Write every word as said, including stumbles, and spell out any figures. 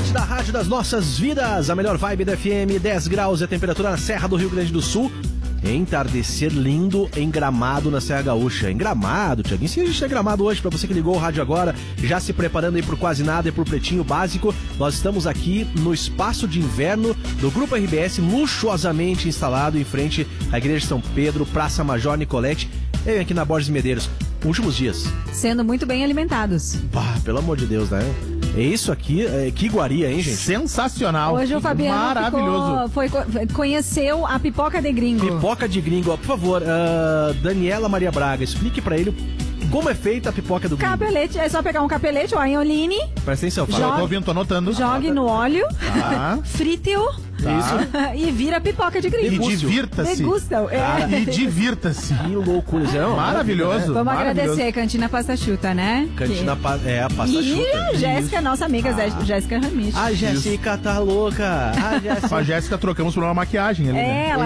parte da Rádio das Nossas Vidas, a melhor vibe da F M, dez graus, a temperatura na Serra do Rio Grande do Sul. Entardecer lindo em Gramado, na Serra Gaúcha. Em Gramado, Tiaguinho. Sim, a gente tem Gramado hoje, pra você que ligou o rádio agora, já se preparando aí por Quase Nada e por Pretinho Básico. Nós estamos aqui no espaço de inverno do Grupo R B S, luxuosamente instalado em frente à Igreja de São Pedro, Praça Major Nicolete, eu aqui na Borges Medeiros. Últimos dias. Sendo muito bem alimentados. Pá, pelo amor de Deus, né? É isso aqui, é, que iguaria, hein, gente? Sensacional. Hoje o Fabiano maravilhoso. Ficou, foi, conheceu a pipoca de gringo. Pipoca de gringo, ó, por favor, uh, Daniela Maria Braga, explique pra ele como é feita a pipoca do gringo. Capelete, é só pegar um capelete, o aioline. Presta atenção, fala. Eu tô ouvindo, tô anotando. Jogue no óleo, Tá. frite-o. Tá. E vira pipoca de gringo. E divirta-se. Degustam. É. Ah, e divirta-se. Que loucura, isso é uma Maravilhoso. Vamos maravilhoso. agradecer a Cantina Pasta Chuta, né? Cantina, Que... pa... é, a pasta E chuta. a Jéssica, nossa amiga ah. Jéssica Ramich. A Jéssica tá louca. A Jéssica... Com a Jéssica trocamos por uma maquiagem ali, É, né? ela